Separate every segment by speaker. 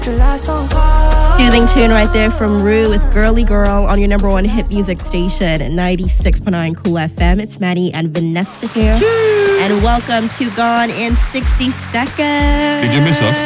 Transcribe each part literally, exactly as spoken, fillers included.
Speaker 1: Soothing tune right there from Rue with Girly Girl on your number one hit music station, ninety-six point nine Cool F M. It's Maddie and Vanessa here. Woo! And welcome to Gone in sixty seconds.
Speaker 2: Did you miss us?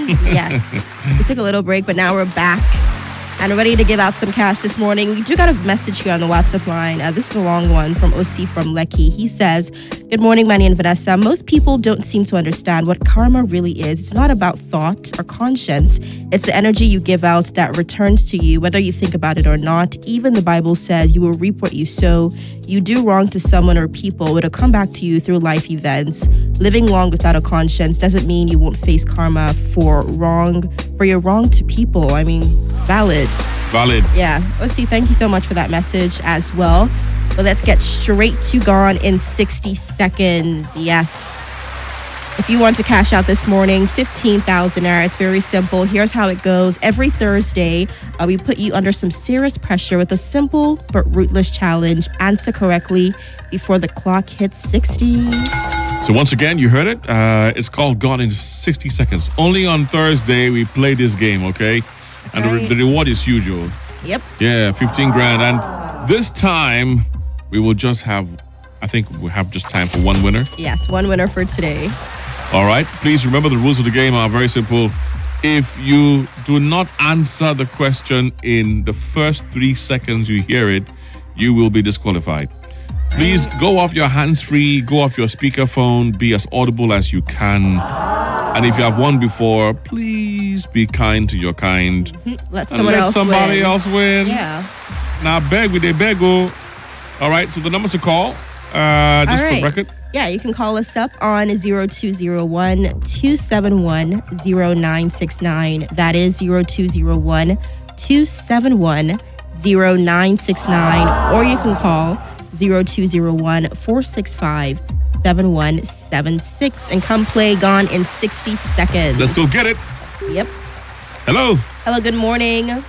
Speaker 1: Yes. We took a little break, but now we're back and ready to give out some cash this morning. We do got a message here on the WhatsApp line. Uh, this is a long one from O C from Lekki. He says, good morning, Manny and Vanessa. Most people don't seem to understand what karma really is. It's not about thought or conscience. It's the energy you give out that returns to you, whether you think about it or not. Even the Bible says you will reap what you sow. You do wrong to someone or people, it'll come back to you through life events. Living long without a conscience doesn't mean you won't face karma for wrong, for your wrong to people. I mean, valid.
Speaker 2: Valid.
Speaker 1: Yeah. O C, thank you so much for that message as well. But let's get straight to Gone in sixty seconds. Yes. If you want to cash out this morning, fifteen thousand naira. It's very simple. Here's how it goes. Every Thursday, uh, we put you under some serious pressure with a simple but rootless challenge. Answer correctly before the clock hits sixty.
Speaker 2: So once again, you heard it. Uh, it's called Gone in sixty seconds. Only on Thursday, we play this game, okay? And right. the, the reward is huge, yo.
Speaker 1: Yep.
Speaker 2: Yeah, fifteen grand. And this time, we will just have, I think we have just time for one winner.
Speaker 1: Yes, one winner for today.
Speaker 2: All right. Please remember the rules of the game are very simple. If you do not answer the question in the first three seconds you hear it, you will be disqualified. Please go off your hands-free, go off your speakerphone, be as audible as you can. And if you have won before, please be kind to your kind.
Speaker 1: Mm-hmm. Let
Speaker 2: and
Speaker 1: someone
Speaker 2: let
Speaker 1: else
Speaker 2: somebody
Speaker 1: win.
Speaker 2: else win.
Speaker 1: Yeah.
Speaker 2: Now beg with a bego. All right, so the numbers to call, uh, just
Speaker 1: right.
Speaker 2: for record.
Speaker 1: Yeah, you can call us up on zero two zero one, two seven one, zero nine six nine. That is zero two zero one, two seven one, zero nine six nine. Or you can call zero two zero one, four six five, seven one seven six and come play Gone in sixty seconds.
Speaker 2: Let's go get it.
Speaker 1: Yep.
Speaker 2: Hello.
Speaker 1: Hello, good morning.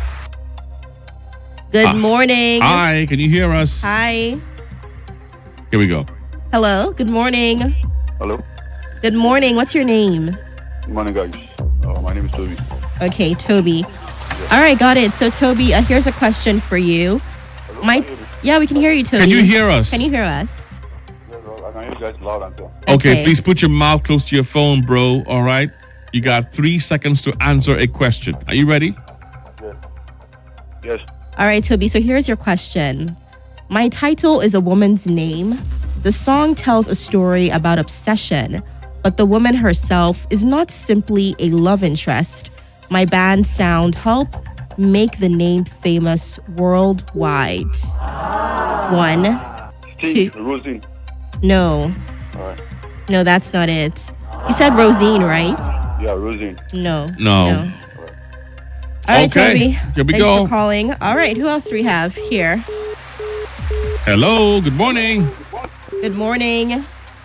Speaker 1: Good uh, morning.
Speaker 2: Hi, can you hear us?
Speaker 1: Hi.
Speaker 2: Here we go.
Speaker 1: Hello, good morning.
Speaker 3: Hello.
Speaker 1: Good morning. What's your name?
Speaker 3: Good morning, guys. Uh, my name is Toby.
Speaker 1: Okay, Toby. All right, got it. So, Toby, uh, here's a question for you.
Speaker 3: Hello,
Speaker 1: My, yeah, we can hear you, Toby.
Speaker 2: Can you hear us?
Speaker 1: Can you hear us?
Speaker 3: Yes, I can hear you guys loud and clear.
Speaker 2: Okay,
Speaker 1: Okay,
Speaker 2: please put your mouth close to your phone, bro. All right? You got three seconds to answer a question. Are you ready?
Speaker 3: Yes. Yes.
Speaker 1: All right, Toby, so here's your question. My title is a woman's name. The song tells a story about obsession, but the woman herself is not simply a love interest. My band sound help make the name famous worldwide. One,
Speaker 3: Steve,
Speaker 1: two.
Speaker 3: Rosie.
Speaker 1: No,
Speaker 3: All right.
Speaker 1: no, that's not it. You said Rosine, right?
Speaker 3: Yeah, Rosie.
Speaker 1: No.
Speaker 2: No.
Speaker 1: All right,
Speaker 2: Okay,
Speaker 1: Toby.
Speaker 2: here we
Speaker 1: Thanks
Speaker 2: go.
Speaker 1: for calling. All right, who else do we have here?
Speaker 2: Hello, good morning.
Speaker 1: Good morning.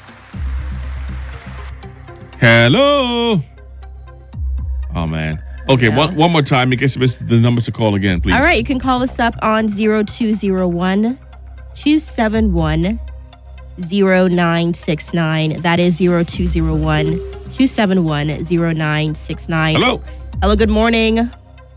Speaker 2: Hello. Oh, man. Okay,
Speaker 1: No.
Speaker 2: one, one more time in case you missed the numbers to call again, please.
Speaker 1: All right, you can call us up on zero two zero one, two seven one, zero nine six nine. That is zero two zero one, two seven one, zero nine six nine.
Speaker 2: Hello.
Speaker 1: Hello, good morning.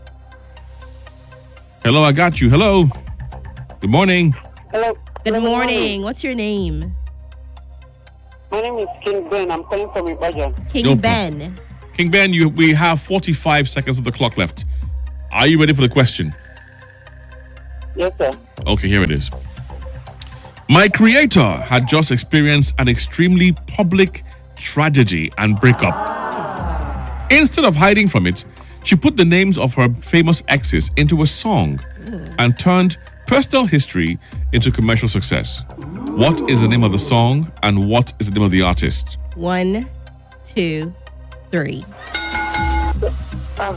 Speaker 2: Hello, I got you. Hello. Good morning.
Speaker 4: Hello.
Speaker 1: Good
Speaker 4: Good
Speaker 1: morning.
Speaker 4: morning.
Speaker 1: What's your name?
Speaker 4: My name is King Ben. I'm calling from Ibadan.
Speaker 1: King
Speaker 2: No
Speaker 1: Ben.
Speaker 2: King Ben, you, we have forty-five seconds of the clock left. Are you ready for the question?
Speaker 4: Yes, sir.
Speaker 2: Okay, here it is. My creator had just experienced an extremely public tragedy and breakup. Instead of hiding from it, she put the names of her famous exes into a song and turned personal history into commercial success. What is the name of the song and what is the name of the artist?
Speaker 1: One, two, three.
Speaker 4: Oh,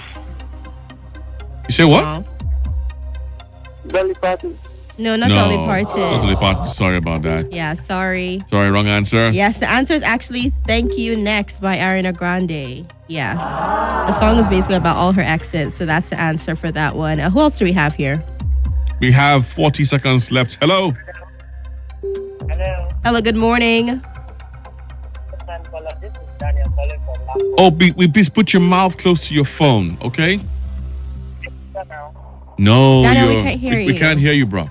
Speaker 2: You say what?
Speaker 1: Oh.
Speaker 4: Dolly Parton.
Speaker 1: No, not
Speaker 2: no,
Speaker 1: Dolly
Speaker 2: not
Speaker 1: Parton.
Speaker 2: Dolly Parton. Sorry about that.
Speaker 1: Yeah, sorry.
Speaker 2: Sorry, wrong answer.
Speaker 1: Yes, the answer is actually Thank You Next by Ariana Grande. Yeah. The song is basically about all her exes, so that's the answer for that one. Uh, who else do we have here?
Speaker 2: We have forty seconds left. Hello.
Speaker 4: Hello.
Speaker 1: Hello, good morning.
Speaker 5: caller. This is Daniel calling from Lap.
Speaker 2: Oh, be, we please put your mouth close to your phone, okay?
Speaker 5: Now,
Speaker 2: No,
Speaker 1: Daniel, we
Speaker 2: you're-
Speaker 1: can't hear
Speaker 2: we, we
Speaker 1: you.
Speaker 2: can't hear you, bro.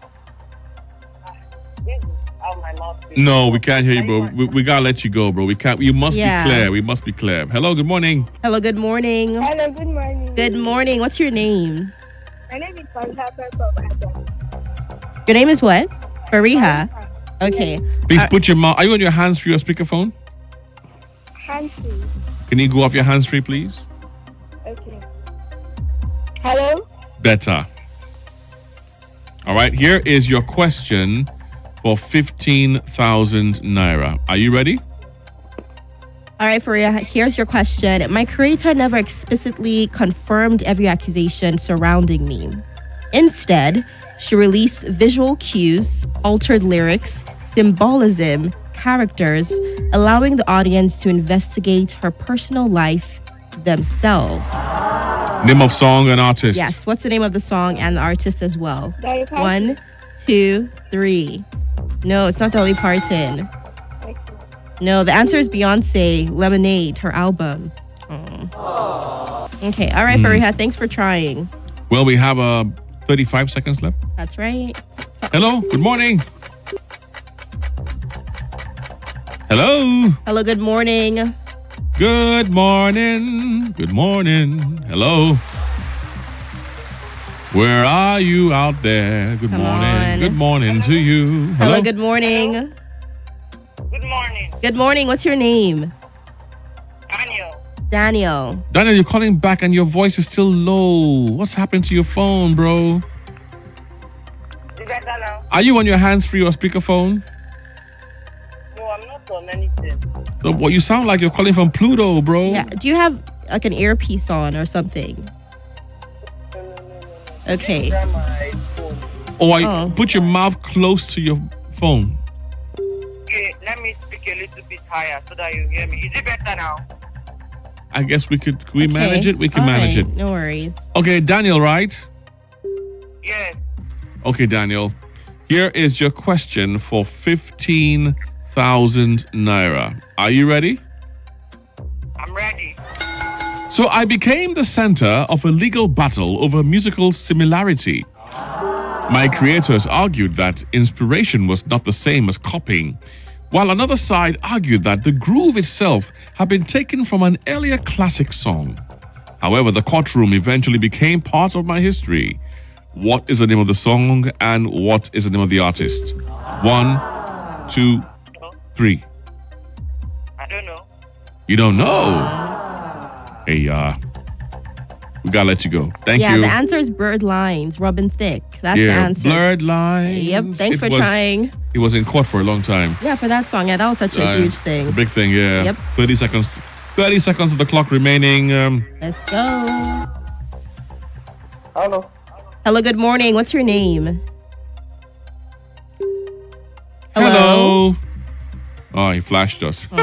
Speaker 5: this is how my mouth is.
Speaker 2: No, we can't hear you, bro. We, we gotta let you go, bro. We can't. You must
Speaker 1: Yeah.
Speaker 2: be clear. We must be clear. Hello, good morning.
Speaker 1: Hello, good morning.
Speaker 6: Hello, good morning.
Speaker 1: Good morning. What's your name?
Speaker 6: My name is Fariha from Adam.
Speaker 1: Your name is what? Fariha. Okay.
Speaker 2: Please
Speaker 1: Uh,
Speaker 2: put your mouth. Are you on your hands free or speakerphone?
Speaker 6: Hansi.
Speaker 2: Can you go off your hands free, please?
Speaker 6: Okay. Hello?
Speaker 2: Better. All right. Here is your question for fifteen thousand naira. Are you ready?
Speaker 1: All right, Faria, here's your question. My creator never explicitly confirmed every accusation surrounding me. Instead, she released visual cues, altered lyrics, symbolism, characters, allowing the audience to investigate her personal life themselves.
Speaker 2: Name of song and artist.
Speaker 1: Yes, what's the name of the song and the artist as well?
Speaker 6: Dolly Parton.
Speaker 1: One, two, three. No, it's not Dolly Parton.
Speaker 6: Okay.
Speaker 1: No, the answer is Beyonce, Lemonade, her album. Oh. Okay, all right, Fariha, thanks for trying.
Speaker 2: Well, we have uh, thirty-five seconds left.
Speaker 1: That's right.
Speaker 2: Hello. Good morning. Hello.
Speaker 1: Hello, good morning.
Speaker 2: Good morning. Good morning. Hello. Where are you out there? Good
Speaker 1: Come
Speaker 2: morning.
Speaker 1: on.
Speaker 2: Good morning to you. Hello.
Speaker 1: Hello, good morning.
Speaker 5: Good morning,
Speaker 1: Good morning. What's your name?
Speaker 5: Daniel.
Speaker 1: Daniel.
Speaker 2: Daniel, you're calling back and your voice is still low. What's happened to your phone, bro?
Speaker 5: Is it better now?
Speaker 2: Are you on your hands-free or speakerphone?
Speaker 5: No, I'm not on anything.
Speaker 2: So, what you sound like you're calling from Pluto, bro.
Speaker 1: Yeah. Do you have like an earpiece on or something?
Speaker 5: No, no, no, no, no.
Speaker 1: Okay.
Speaker 5: Grab my phone.
Speaker 2: Or I
Speaker 1: Oh.
Speaker 2: put your mouth close to your phone.
Speaker 5: Okay, let me speak a little bit higher so that you hear me. Is it better now?
Speaker 2: I guess we could. Can we
Speaker 1: Okay.
Speaker 2: manage it? We can
Speaker 1: All
Speaker 2: manage
Speaker 1: right,
Speaker 2: it.
Speaker 1: No worries.
Speaker 2: Okay, Daniel, right?
Speaker 5: Yes.
Speaker 2: Okay, Daniel. Here is your question for fifteen thousand naira. Are you ready?
Speaker 5: I'm ready.
Speaker 2: So I became the center of a legal battle over musical similarity. My creators argued that inspiration was not the same as copying, while another side argued that the groove itself had been taken from an earlier classic song. However, the courtroom eventually became part of my history. What is the name of the song and what is the name of the artist? One, two, three.
Speaker 5: I don't know.
Speaker 2: You don't know? Hey, uh, we gotta let you go. Thank
Speaker 1: yeah,
Speaker 2: you.
Speaker 1: the answer is Bird Lines, Robin Thicke. That's the
Speaker 2: yeah,
Speaker 1: answer.
Speaker 2: blurred lines.
Speaker 1: Yep. Thanks
Speaker 2: It
Speaker 1: for
Speaker 2: was-
Speaker 1: trying.
Speaker 2: He was in court for a long time.
Speaker 1: Yeah, for that song. Yeah, that was such a
Speaker 2: Uh,
Speaker 1: huge thing.
Speaker 2: A big thing, yeah.
Speaker 1: Yep.
Speaker 2: thirty seconds. thirty seconds of the clock remaining. Um,
Speaker 1: Let's go.
Speaker 3: Hello.
Speaker 1: Hello, good morning. What's your name?
Speaker 2: hello. Oh, he flashed us.
Speaker 1: Come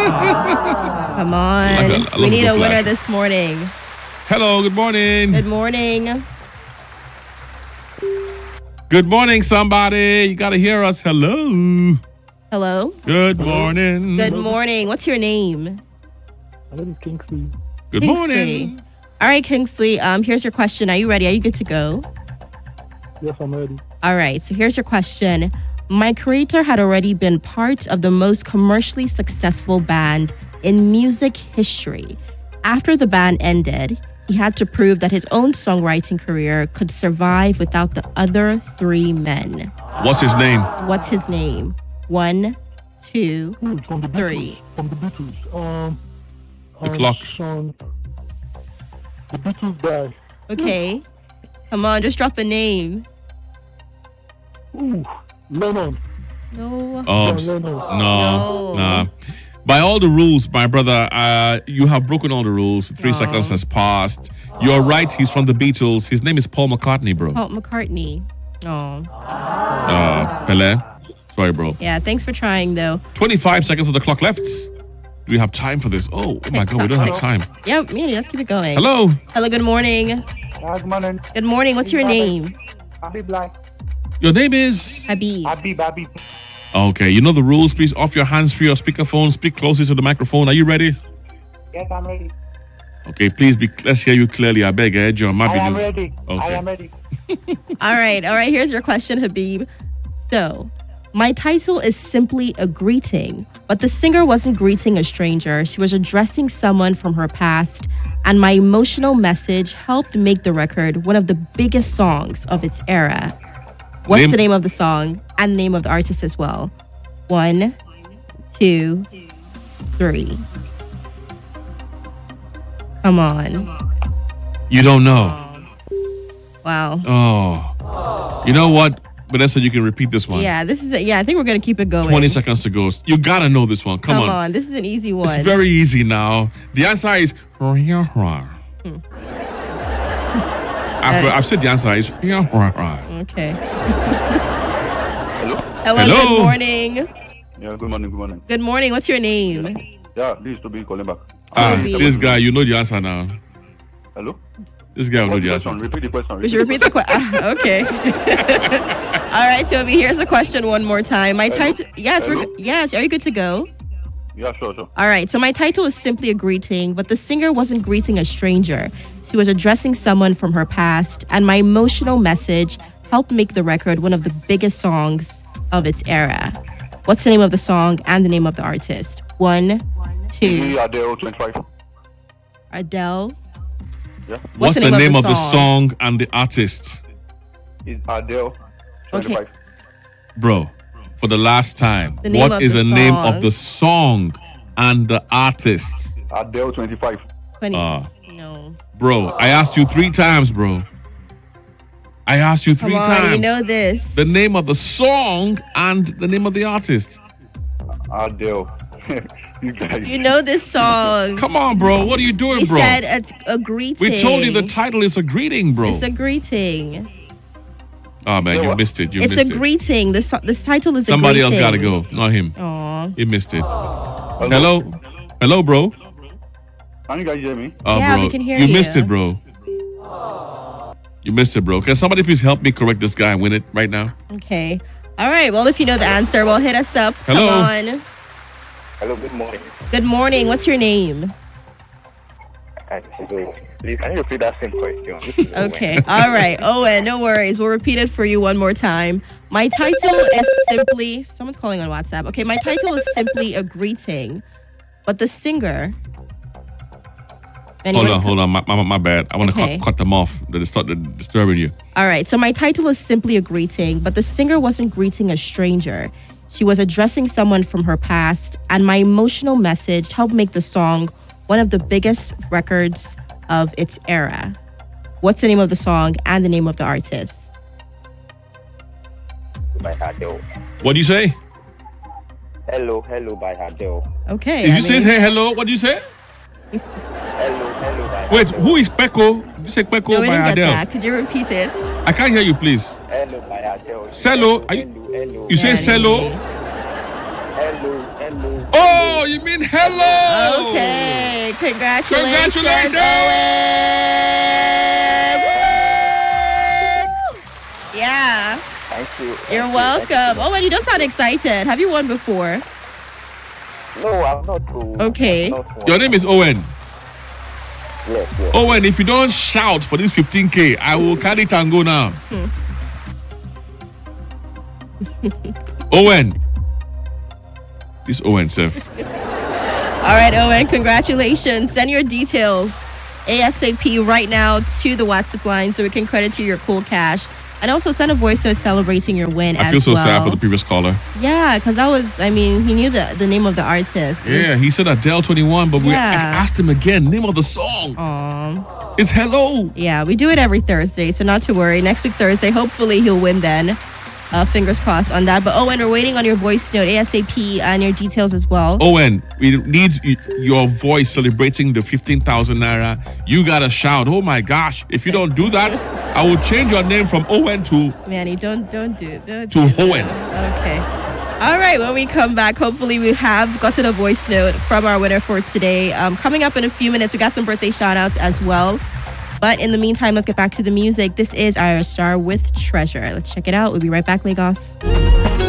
Speaker 1: on.
Speaker 2: I love
Speaker 1: we
Speaker 2: a
Speaker 1: need
Speaker 2: good
Speaker 1: a winner
Speaker 2: flash.
Speaker 1: this morning.
Speaker 2: Hello, good morning.
Speaker 1: Good morning.
Speaker 2: Good morning, somebody. You gotta hear us. Hello.
Speaker 1: Hello.
Speaker 2: Good morning.
Speaker 1: Good morning. What's your name?
Speaker 7: My name is Kingsley.
Speaker 2: Good
Speaker 1: Kingsley.
Speaker 2: morning.
Speaker 1: All right, Kingsley. Um, here's your question. Are you ready? Are you good to go?
Speaker 7: Yes, I'm ready.
Speaker 1: All right. So here's your question. My creator had already been part of the most commercially successful band in music history. After the band ended, he had to prove that his own songwriting career could survive without the other three men.
Speaker 2: What's his name?
Speaker 1: What's his name? One, two,
Speaker 7: Ooh, it's from the Beatles.
Speaker 1: Three.
Speaker 7: From the Beatles. Um,
Speaker 2: The
Speaker 7: um,
Speaker 2: clock.
Speaker 7: Sean, the Beatles guy.
Speaker 1: okay. Come on, just drop a name.
Speaker 7: Ooh, Lennon.
Speaker 1: No.
Speaker 2: Oh,
Speaker 7: John Lennon.
Speaker 2: no,
Speaker 1: No.
Speaker 2: nah. By all the rules, my brother, uh, you have broken all the rules. Three
Speaker 1: Aw.
Speaker 2: seconds has passed. You're right. He's from the Beatles. His name is Paul McCartney, bro.
Speaker 1: Paul McCartney. Oh.
Speaker 2: Uh, Pele. Sorry, bro.
Speaker 1: Yeah, thanks for trying though.
Speaker 2: twenty-five seconds of the clock left. Do we have time for this? Oh, oh my God, we don't have time.
Speaker 1: Yeah, yeah, let's keep it going.
Speaker 2: Hello.
Speaker 1: Hello, good morning.
Speaker 3: Good morning.
Speaker 1: Good morning. What's your name?
Speaker 3: Habib Lai.
Speaker 2: Your name is
Speaker 1: Habib.
Speaker 3: Habib, Habib.
Speaker 2: Okay, you know the rules. Please off your hands free or speakerphone. Speak closer to the microphone. Are you ready?
Speaker 3: Yes, I'm ready.
Speaker 2: Okay, please be. Let's hear you clearly. I beg, eh, John.
Speaker 3: I am ready. I
Speaker 2: Okay.
Speaker 3: am ready.
Speaker 1: All right, all right. Here's your question, Habib. So, my title is simply a greeting, but the singer wasn't greeting a stranger. She was addressing someone from her past, and my emotional message helped make the record one of the biggest songs of its era. What's
Speaker 2: Name-
Speaker 1: the name of the song and the name of the artist as well? One, two, three. Come on.
Speaker 2: You don't know.
Speaker 1: Wow.
Speaker 2: Oh. You know what? Vanessa, you can repeat this one.
Speaker 1: Yeah, this is it. Yeah, I think we're gonna keep it going.
Speaker 2: twenty seconds to go. You gotta know this one. Come,
Speaker 1: Come
Speaker 2: on.
Speaker 1: on. This is an easy one.
Speaker 2: It's very easy now. The answer is.
Speaker 1: Hmm.
Speaker 2: I've, I've said the answer is.
Speaker 1: Okay.
Speaker 3: Hello?
Speaker 1: Hello,
Speaker 2: Hello.
Speaker 1: good morning.
Speaker 3: Yeah, good morning, good morning.
Speaker 1: Good morning. What's your name?
Speaker 3: Yeah, this is to be calling back.
Speaker 2: Ah,
Speaker 1: Toby.
Speaker 2: this guy, you know the answer now.
Speaker 3: Hello?
Speaker 2: This guy will know
Speaker 3: What's
Speaker 2: the
Speaker 3: the
Speaker 2: answer.
Speaker 3: question? Repeat the question.
Speaker 1: We should repeat the question. okay. All right, Toby, here's the question one more time. My
Speaker 3: Hello?
Speaker 1: title. Yes, we're
Speaker 3: Hello?
Speaker 1: good. Yes, are you good to go?
Speaker 3: Yeah, sure, sure.
Speaker 1: All right, so my title is simply a greeting, but the singer wasn't greeting a stranger. She was addressing someone from her past, and my emotional message helped make the record one of the biggest songs of its era. What's the name of the song and the name of the artist? One, two,
Speaker 3: G Adele twenty-five.
Speaker 1: Adele.
Speaker 3: Yeah.
Speaker 2: What's, the name, of, the, song? and the artist?
Speaker 3: It's Adele twenty-five.
Speaker 2: Bro, for the last time,
Speaker 1: The name
Speaker 2: what
Speaker 1: of
Speaker 2: is
Speaker 1: the
Speaker 2: the name
Speaker 1: song.
Speaker 2: of the song and the artist?
Speaker 3: Adele twenty-five.
Speaker 1: twenty.
Speaker 2: Uh,
Speaker 1: no.
Speaker 2: bro, I asked you three times, bro. I asked you three
Speaker 1: Come on,
Speaker 2: times.
Speaker 1: you know this.
Speaker 2: The name of the song and the name of the artist.
Speaker 3: Adele. You guys.
Speaker 1: You know this song.
Speaker 2: Come on, bro. What are you doing,
Speaker 1: We
Speaker 2: bro?
Speaker 1: said it's a greeting.
Speaker 2: We told you the title is a greeting, bro.
Speaker 1: It's a greeting.
Speaker 2: Oh man,
Speaker 3: Yeah,
Speaker 2: you
Speaker 3: what?
Speaker 2: missed it. You
Speaker 1: It's
Speaker 2: missed
Speaker 1: a
Speaker 2: it.
Speaker 1: greeting. The, so- the title is
Speaker 2: Somebody
Speaker 1: a
Speaker 2: else
Speaker 1: greeting.
Speaker 2: gotta go, not him.
Speaker 1: Aw.
Speaker 2: He missed it. Hello, hello, bro.
Speaker 3: Can you guys hear me?
Speaker 2: Oh,
Speaker 1: Yeah,
Speaker 2: bro.
Speaker 1: we can hear
Speaker 2: you
Speaker 1: you.
Speaker 2: missed it, bro. You missed it, bro. Can somebody please help me correct this guy and win it right now?
Speaker 1: Okay. All right. Well, if you know the answer, well, hit us up.
Speaker 2: Hello.
Speaker 1: Come on.
Speaker 3: Hello, good morning.
Speaker 1: Good morning. What's your name?
Speaker 3: Please, can you repeat that same question? This is Owen.
Speaker 1: Okay. All right. Owen, no worries. We'll repeat it for you one more time. My title is simply, someone's calling on WhatsApp. Okay. My title is simply a greeting, but the singer.
Speaker 2: Hold on, hold on. My, my, my bad. I want to
Speaker 1: Okay.
Speaker 2: cut, cut them off. They start disturbing you.
Speaker 1: All right. So my title is simply a greeting, but the singer wasn't greeting a stranger. She was addressing someone from her past, and my emotional message helped make the song one of the biggest records of its era. What's the name of the song and the name of the artist?
Speaker 8: By Adele.
Speaker 2: What do you say?
Speaker 8: Hello, hello by Adele.
Speaker 1: Okay.
Speaker 2: Did
Speaker 1: I
Speaker 2: you say
Speaker 1: mean-
Speaker 2: hey, hello? What do you say?
Speaker 8: Hello, hello by
Speaker 2: Wait,
Speaker 8: Adele.
Speaker 2: who is Peko? Did you say Peko
Speaker 1: No, we
Speaker 2: by
Speaker 1: didn't get
Speaker 2: Adele?
Speaker 1: that. Could you repeat it?
Speaker 2: I can't hear you, please.
Speaker 8: Hello by Adele.
Speaker 2: Cello? Are you-
Speaker 8: Hello, hello.
Speaker 2: You say
Speaker 1: Yeah,
Speaker 2: cello?
Speaker 8: Hello, hello.
Speaker 2: Oh, you mean hello?
Speaker 1: Okay. Congratulations.
Speaker 2: Congratulations.
Speaker 1: Yeah.
Speaker 8: Thank you. Thank
Speaker 1: You're
Speaker 8: you,
Speaker 1: welcome. Oh, and you don't sound excited. Have you won before?
Speaker 8: thank you. No, I'm not too.
Speaker 1: Okay.
Speaker 8: I'm not
Speaker 2: Your name is Owen.
Speaker 8: Yes, yes.
Speaker 2: Owen, if you don't shout for this fifteen K, I will carry it and go now. Owen. This Owen, sir.
Speaker 1: All right, Owen, congratulations. Send your details ASAP right now to the WhatsApp line so we can credit you your cool cash. And also send a voice note celebrating your win
Speaker 2: I
Speaker 1: as
Speaker 2: feel so
Speaker 1: well.
Speaker 2: sad for the previous caller.
Speaker 1: Yeah, because I was, I mean, he knew the, the name of the artist.
Speaker 2: Yeah, he said Adele twenty-one, but we I
Speaker 1: Yeah.
Speaker 2: asked him again, name of the song.
Speaker 1: Aw.
Speaker 2: It's hello.
Speaker 1: Yeah, we do it every Thursday, so not to worry. Next week, Thursday, hopefully he'll win then. Uh, fingers crossed on that. But Owen, we're waiting on your voice note ASAP and your details as well.
Speaker 2: Owen, we need y- your voice celebrating the fifteen thousand naira. You gotta shout, oh my gosh. If you don't do that, I will change your name from Owen to
Speaker 1: Manny, don't don't do don't
Speaker 2: To
Speaker 1: do that.
Speaker 2: Owen.
Speaker 1: Okay. All right. When we come back, hopefully we have gotten a voice note from our winner for today. Um, coming up in a few minutes, we got some birthday shout outs as well. But in the meantime, let's get back to the music. This is Ira Star with Treasure. Let's check it out. We'll be right back, Lagos.